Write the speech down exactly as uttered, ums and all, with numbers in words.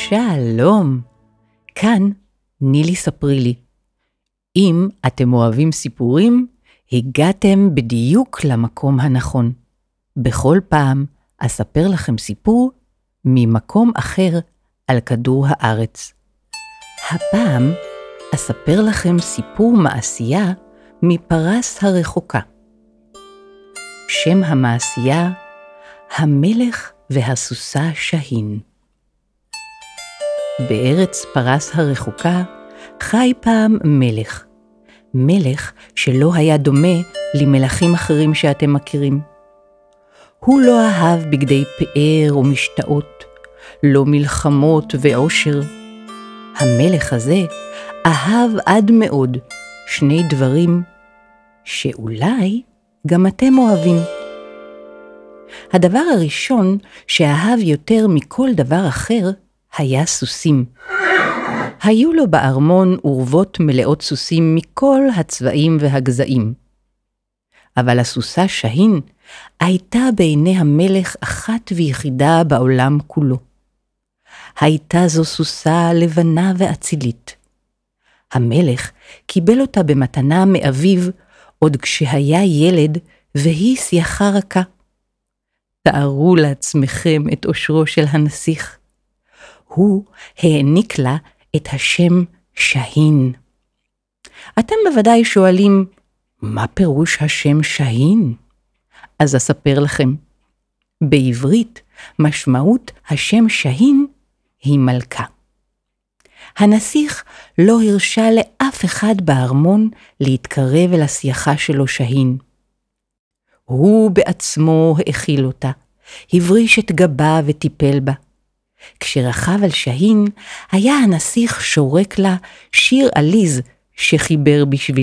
שלום, כאן נילי ספרי לי. אם אתם אוהבים סיפורים, הגעתם בדיוק למקום הנכון. בכל פעם אספר לכם סיפור ממקום אחר על כדור הארץ. הפעם אספר לכם סיפור מעשייה מפרס הרחוקה. שם המעשייה, המלך והסוסה שהין. בארץ פרס הרחוקה חי פעם מלך. מלך שלא היה דומה למלכים אחרים שאתם מכירים. הוא לא אהב בגדי פאר ומשתאות, לא מלחמות ועושר. המלך הזה אהב עד מאוד שני דברים שאולי גם אתם אוהבים. הדבר הראשון שאהב יותר מכל דבר אחר היה סוסים. היו לו בארמון אורבות מלאות סוסים מכל הצבעים והגזעים. אבל הסוסה שהין הייתה בעיני המלך אחת ויחידה בעולם כולו. הייתה זו סוסה לבנה ואצילית. המלך קיבל אותה במתנה מאביו עוד כשהיה ילד והיא שיחה רכה. תארו לעצמכם את אושרו של הנסיך. הוא העניק לה את השם שהין. אתם בוודאי שואלים, מה פירוש השם שהין? אז אספר לכם. בעברית, משמעות השם שהין היא מלכה. הנסיך לא הרשה לאף אחד בארמון להתקרב אל השיחה שלו שהין. הוא בעצמו האכיל אותה, הבריש את גבה וטיפל בה. כשרכב על שהין, היה הנסיך שורק לה שיר עליז שחיבר בשביל